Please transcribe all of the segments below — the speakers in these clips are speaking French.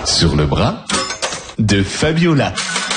Sur le bras de Fabiola.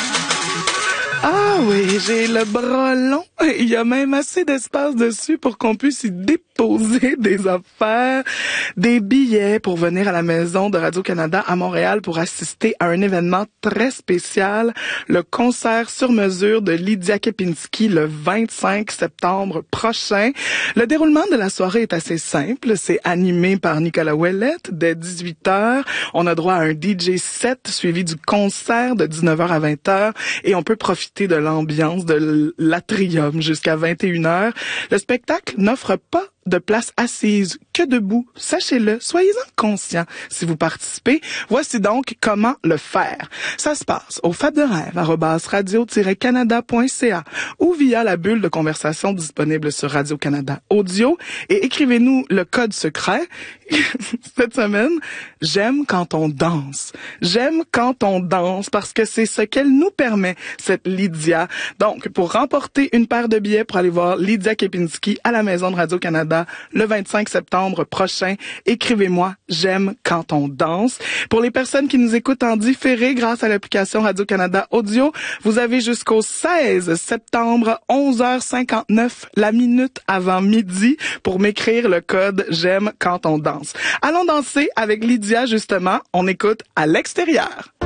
Ah oui, j'ai le bras long. Il y a même assez d'espace dessus pour qu'on puisse y déposer des affaires, des billets pour venir à la maison de Radio-Canada à Montréal pour assister à un événement très spécial, le concert sur mesure de Lydia Kepinski le 25 septembre prochain. Le déroulement de la soirée est assez simple. C'est animé par Nicolas Ouellette dès 18h. On a droit à un DJ set suivi du concert de 19h à 20h et on peut profiter de l'ambiance de l'atrium jusqu'à 21h. Le spectacle n'offre pas de place assise que debout. Sachez-le, soyez-en conscients si vous participez. Voici donc comment le faire. Ça se passe au fabderêve@radio-canada.ca ou via la bulle de conversation disponible sur Radio-Canada Audio et écrivez-nous le code secret. Cette semaine, j'aime quand on danse. J'aime quand on danse parce que c'est ce qu'elle nous permet, cette Lydia. Donc, pour remporter une paire de billets pour aller voir Lydia Kepinski à la Maison de Radio-Canada le 25 septembre prochain, écrivez-moi « J'aime quand on danse ». Pour les personnes qui nous écoutent en différé grâce à l'application Radio-Canada Audio, vous avez jusqu'au 16 septembre, 11h59, la minute avant midi, pour m'écrire le code « J'aime quand on danse ». Allons danser avec Lydia, justement. On écoute à l'extérieur.